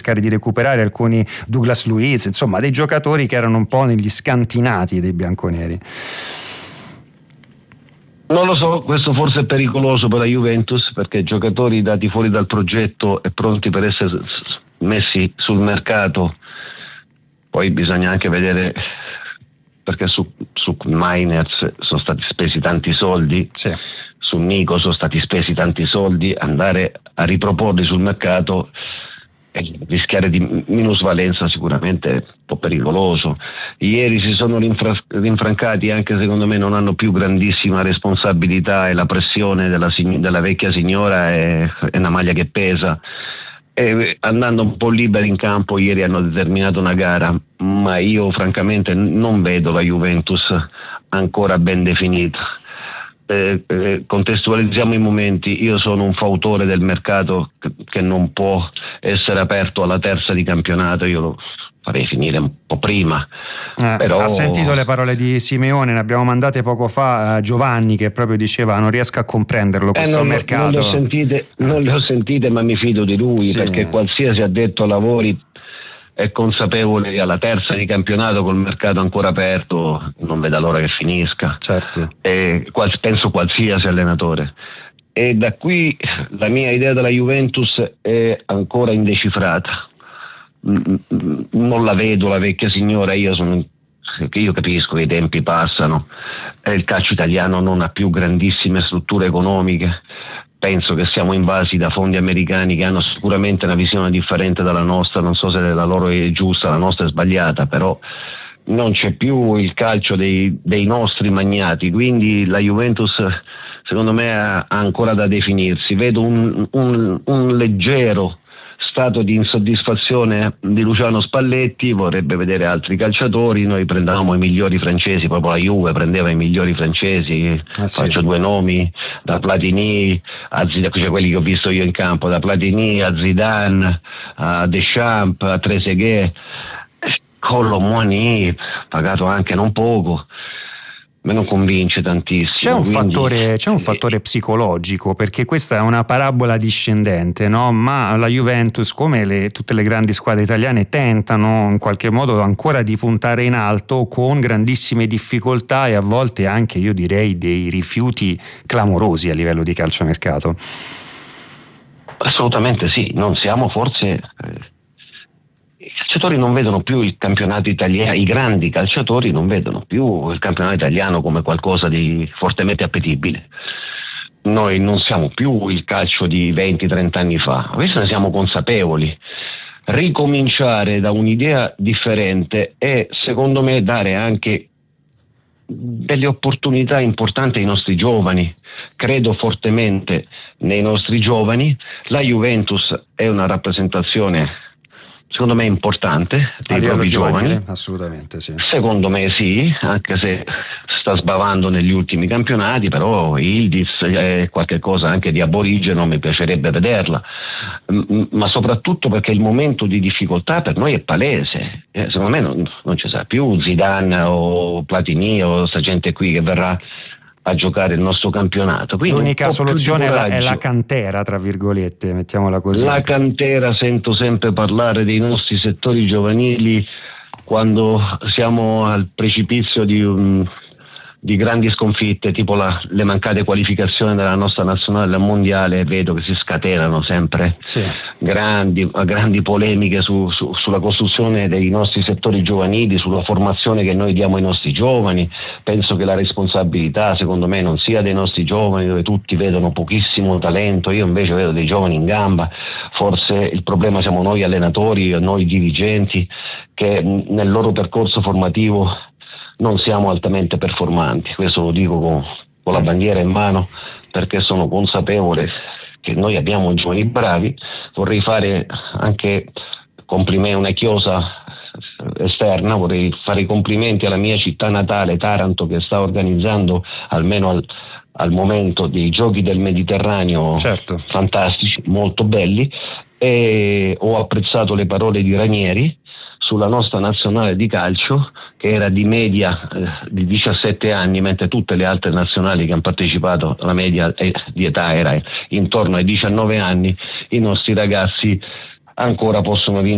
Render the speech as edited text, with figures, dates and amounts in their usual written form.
cercare di recuperare alcuni Douglas Luiz, insomma dei giocatori che erano un po' negli scantinati dei bianconeri. Non lo so, questo forse è pericoloso per la Juventus, perché giocatori dati fuori dal progetto e pronti per essere messi sul mercato, poi bisogna anche vedere, perché su Mainers sono stati spesi tanti soldi, sì. Su Nico sono stati spesi tanti soldi, andare a riproporli sul mercato e rischiare di minusvalenza sicuramente è un po' pericoloso. Ieri si sono rinfrancati, anche secondo me non hanno più grandissima responsabilità, e la pressione della vecchia signora è una maglia che pesa, e andando un po' liberi in campo ieri hanno determinato una gara, ma io francamente non vedo la Juventus ancora ben definita. Contestualizziamo i momenti, io sono un fautore del mercato che non può essere aperto alla terza di campionato, io lo farei finire un po' prima. Però... Ha sentito le parole di Simeone, ne abbiamo mandate poco fa a Giovanni, che proprio diceva non riesco a comprenderlo questo mercato. Non le ho sentite, ma mi fido di lui, sì. Perché qualsiasi addetto ai lavori è consapevole che alla terza di campionato col mercato ancora aperto non veda l'ora che finisca. Certo. Penso qualsiasi allenatore. E da qui la mia idea della Juventus è ancora indecifrata. Non la vedo la vecchia signora, io capisco che i tempi passano, il calcio italiano non ha più grandissime strutture economiche. Penso che siamo invasi da fondi americani che hanno sicuramente una visione differente dalla nostra, non so se la loro è giusta, la nostra è sbagliata, però non c'è più il calcio dei nostri magnati, quindi la Juventus secondo me ha ancora da definirsi. Vedo un leggero stato di insoddisfazione di Luciano Spalletti, vorrebbe vedere altri calciatori. Noi prendevamo i migliori francesi, proprio la Juve prendeva i migliori francesi, faccio due nomi, da Platini a Zidane, cioè quelli che ho visto io in campo, da Platini a Zidane, a Deschamps, a Trezeguet, Collo Muani, pagato anche non poco. Me non convince tantissimo. C'è un fattore psicologico, perché questa è una parabola discendente, no? Ma la Juventus, come tutte le grandi squadre italiane, tentano in qualche modo ancora di puntare in alto con grandissime difficoltà e a volte anche, io direi, dei rifiuti clamorosi a livello di calciomercato. Assolutamente sì, non siamo forse... I calciatori non vedono più il campionato italiano, i grandi calciatori non vedono più il campionato italiano come qualcosa di fortemente appetibile. Noi non siamo più il calcio di 20-30 anni fa, questo ne siamo consapevoli. Ricominciare da un'idea differente è, secondo me, dare anche delle opportunità importanti ai nostri giovani. Credo fortemente nei nostri giovani. La Juventus è una rappresentazione, secondo me, importante dei propri giovani. Assolutamente sì. Secondo me sì, anche se sta sbavando negli ultimi campionati, però Ildiz è qualche cosa anche di aborigeno, mi piacerebbe vederla, ma soprattutto perché il momento di difficoltà per noi è palese. Secondo me non ci sarà più Zidane o Platini o sta gente qui che verrà a giocare il nostro campionato. Quindi l'unica soluzione è la cantera, tra virgolette, mettiamola così. La cantera, sento sempre parlare dei nostri settori giovanili quando siamo al precipizio di grandi sconfitte, tipo le mancate qualificazioni della nostra nazionale al mondiale. Vedo che si scatenano sempre grandi polemiche sulla costruzione dei nostri settori giovanili, sulla formazione che noi diamo ai nostri giovani. Penso che la responsabilità, secondo me, non sia dei nostri giovani, dove tutti vedono pochissimo talento. Io invece vedo dei giovani in gamba. Forse il problema siamo noi allenatori, noi dirigenti, che nel loro percorso formativo non siamo altamente performanti. Questo lo dico con la bandiera in mano, perché sono consapevole che noi abbiamo giovani bravi. Vorrei fare anche una chiosa esterna, vorrei fare i complimenti alla mia città natale, Taranto, che sta organizzando, almeno al momento, dei giochi del Mediterraneo, certo, fantastici, molto belli, e ho apprezzato le parole di Ranieri sulla nostra nazionale di calcio, che era di media di 17 anni, mentre tutte le altre nazionali che hanno partecipato, la media di età era intorno ai 19 anni. I nostri ragazzi ancora possono vincere